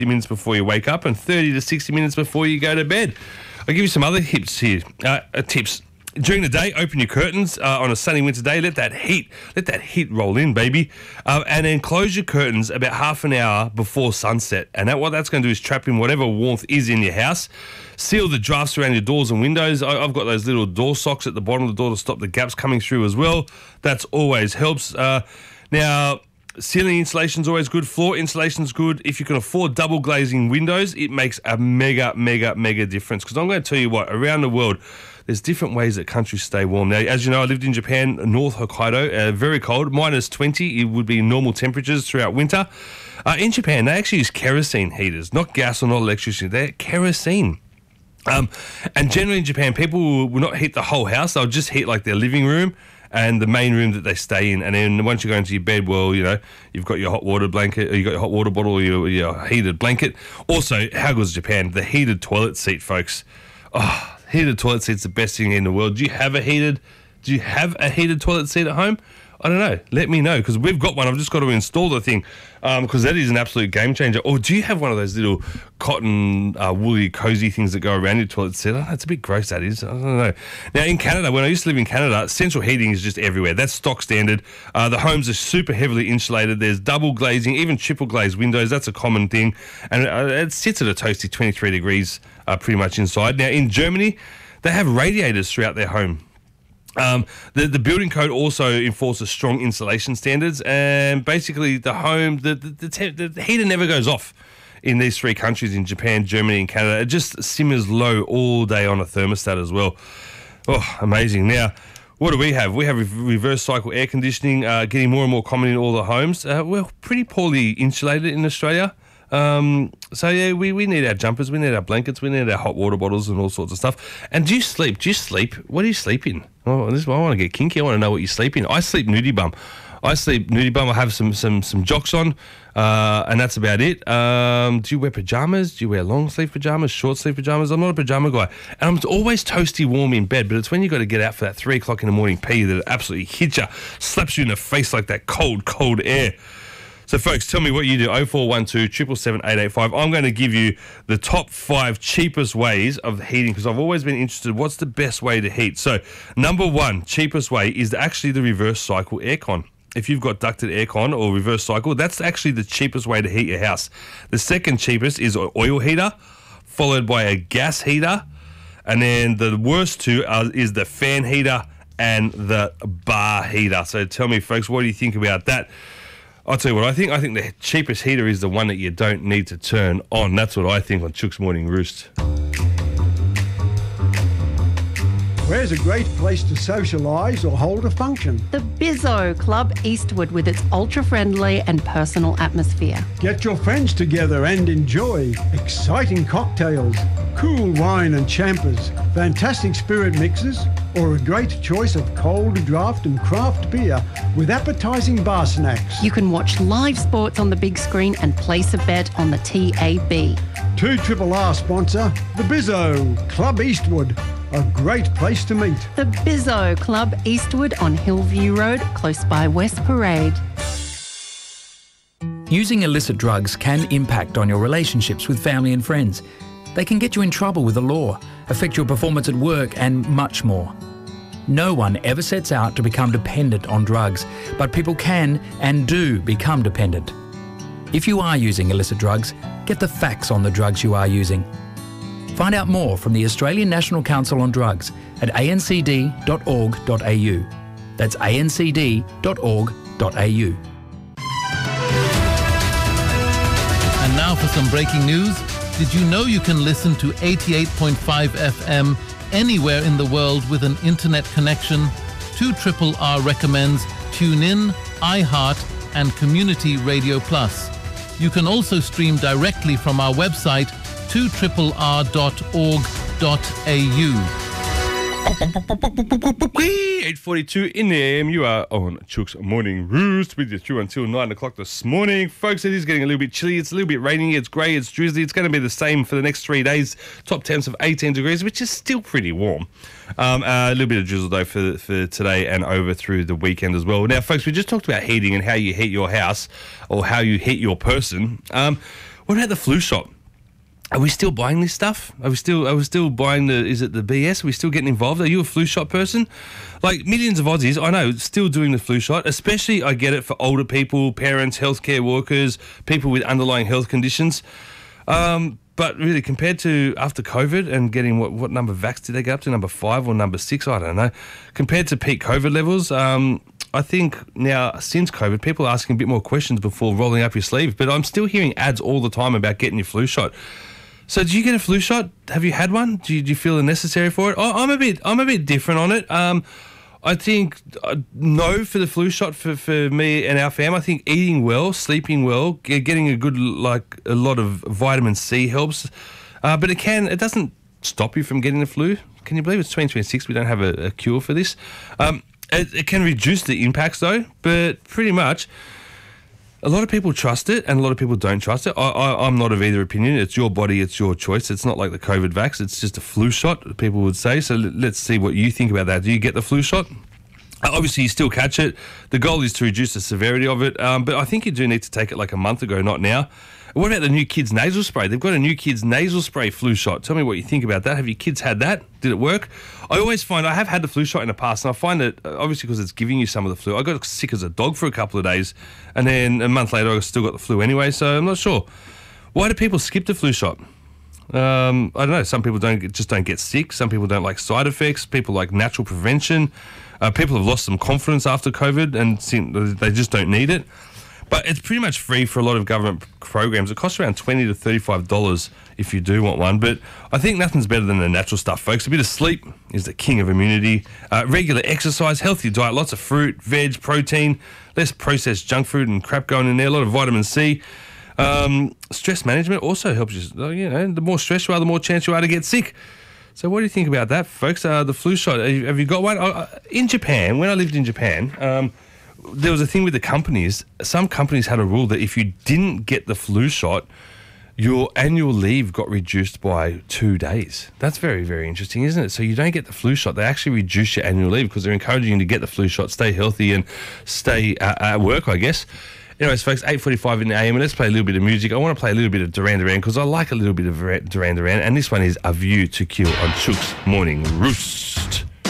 minutes before you wake up and 30 to 60 minutes before you go to bed. I'll give you some other tips here. Tips. During the day, open your curtains on a sunny winter day. Let that heat roll in, baby. And then close your curtains about half an hour before sunset. And what that's going to do is trap in whatever warmth is in your house. Seal the drafts around your doors and windows. I've got those little door socks at the bottom of the door to stop the gaps coming through as well. That's always helps. Now, ceiling insulation is always good. Floor insulation is good. If you can afford double glazing windows, it makes a mega difference. Because I'm going to tell you what, around the world, there's different ways that countries stay warm. Now, as you know, I lived in Japan, North Hokkaido, very cold, -20. It would be normal temperatures throughout winter. In Japan, they actually use kerosene heaters, not gas or not electricity. They're kerosene. And generally in Japan, people will not heat the whole house. They'll just heat like their living room and the main room that they stay in. And then once you go into your bed, well, you know, you've got your hot water blanket, or you've got your hot water bottle, or your heated blanket. Also, how good is Japan? The heated toilet seat, folks. Oh, heated toilet seat's the best thing in the world. Do you have a heated toilet seat at home? I don't know. Let me know, because we've got one. I've just got to install the thing, because that is an absolute game changer. Or do you have one of those little cotton, woolly, cozy things that go around your toilet seat? Oh, it's a bit gross, that is. I don't know. Now, in Canada, when I used to live in Canada, central heating is just everywhere. That's stock standard. The homes are super heavily insulated. There's double glazing, even triple glazed windows. That's a common thing. And it sits at a toasty 23 degrees pretty much inside. Now, in Germany, they have radiators throughout their home. The building code also enforces strong insulation standards, and basically the home, the heater never goes off in these three countries, in Japan, Germany and Canada. It just simmers low all day on a thermostat as well. Oh, amazing. Now, what do we have? We have reverse cycle air conditioning, getting more and more common in all the homes. We're pretty poorly insulated in Australia. So yeah, we need our jumpers, we need our blankets, we need our hot water bottles and all sorts of stuff. And do you sleep? What do you sleep in? Oh, I want to get kinky. I want to know what you sleep in. I sleep nudie bum. I have some jocks on, and that's about it. Do you wear pajamas? Do you wear long sleeve pajamas, short sleeve pajamas? I'm not a pajama guy. And I'm always toasty warm in bed, but it's when you got to get out for that 3 o'clock in the morning pee that it absolutely hits you, slaps you in the face like that cold air. So, folks, tell me what you do. 0412 777 885. I'm going to give you the top 5 cheapest ways of heating, because I've always been interested, what's the best way to heat? So, number 1 cheapest way is actually the reverse cycle aircon. If you've got ducted aircon or reverse cycle, that's actually the cheapest way to heat your house. The second cheapest is an oil heater, followed by a gas heater. And then the worst two is the fan heater and the bar heater. So, tell me, folks, what do you think about that? I'll tell you what I think. I think the cheapest heater is the one that you don't need to turn on. That's what I think on Chook's Morning Roost. Where's a great place to socialise or hold a function? The Bizzo Club Eastwood, with its ultra-friendly and personal atmosphere. Get your friends together and enjoy exciting cocktails, cool wine and champers, fantastic spirit mixes, or a great choice of cold draft and craft beer with appetising bar snacks. You can watch live sports on the big screen and place a bet on the TAB. 2RRR sponsor, the Bizzo Club Eastwood. A great place to meet. The Bizzo Club Eastwood on Hillview Road, close by West Parade. Using illicit drugs can impact on your relationships with family and friends. They can get you in trouble with the law, affect your performance at work, and much more. No one ever sets out to become dependent on drugs, but people can and do become dependent. If you are using illicit drugs, get the facts on the drugs you are using. Find out more from the Australian National Council on Drugs at ancd.org.au. That's ancd.org.au. And now for some breaking news. Did you know you can listen to 88.5 FM anywhere in the world with an internet connection? 2RRR recommends TuneIn, iHeart and Community Radio Plus. You can also stream directly from our website 2RRR.org.au. 8:42 in the AM. You are on Chook's Morning Roost with you through until 9 o'clock this morning. Folks, it is getting a little bit chilly. It's a little bit rainy. It's grey. It's drizzly. It's going to be the same for the next 3 days. Top temps of 18 degrees, which is still pretty warm. A little bit of drizzle, though, for today and over through the weekend as well. Now, folks, we just talked about heating and how you heat your house or how you heat your person. What about the flu shot? Are we still buying this stuff? Are we still buying is it the BS? Are we still getting involved? Are you a flu shot person? Like millions of Aussies, I know, still doing the flu shot. Especially, I get it for older people, parents, healthcare workers, people with underlying health conditions. But really, compared to after COVID and getting what number of vax did they get up to? Number 5 or number 6? I don't know. Compared to peak COVID levels, I think now since COVID, people are asking a bit more questions before rolling up your sleeve. But I'm still hearing ads all the time about getting your flu shot. So, did you get a flu shot? Have you had one? Do you feel necessary for it? I'm a bit different on it. I think no for the flu shot for me and our fam. I think eating well, sleeping well, getting a lot of vitamin C helps. But it doesn't stop you from getting the flu. Can you believe it's 2026? We don't have a cure for this. It can reduce the impacts though, but pretty much. A lot of people trust it and a lot of people don't trust it. I'm not of either opinion. It's your body, it's your choice. It's not like the COVID vax. It's just a flu shot, people would say. So let's see what you think about that. Do you get the flu shot? Obviously, you still catch it. The goal is to reduce the severity of it. But I think you do need to take it like a month ago, not now. What about the new kids' nasal spray? They've got a new kids' nasal spray flu shot. Tell me what you think about that. Have your kids had that? Did it work? I always find I have had the flu shot in the past, and I find that obviously because it's giving you some of the flu. I got sick as a dog for a couple of days, and then a month later I still got the flu anyway. So I'm not sure. Why do people skip the flu shot? I don't know. Some people don't get sick. Some people don't like side effects. People like natural prevention. People have lost some confidence after COVID and think they just don't need it. But it's pretty much free for a lot of government programs. It costs around $20 to $35 if you do want one. But I think nothing's better than the natural stuff, folks. A bit of sleep is the king of immunity. Regular exercise, healthy diet, lots of fruit, veg, protein, less processed junk food and crap going in there, a lot of vitamin C. Stress management also helps you. You know, the more stress you are, the more chance you are to get sick. So what do you think about that, folks? The flu shot, have you got one? In Japan, when I lived in Japan... there was a thing with the companies. Some companies had a rule that if you didn't get the flu shot, your annual leave got reduced by 2 days. That's very, very interesting, isn't it? So you don't get the flu shot. They actually reduce your annual leave because they're encouraging you to get the flu shot, stay healthy and stay at work, I guess. Anyways, folks, 8:45 in the AM, and let's play a little bit of music. I want to play a little bit of Duran Duran because I like a little bit of Duran Duran, and this one is A View to Kill on Chook's Morning Roost.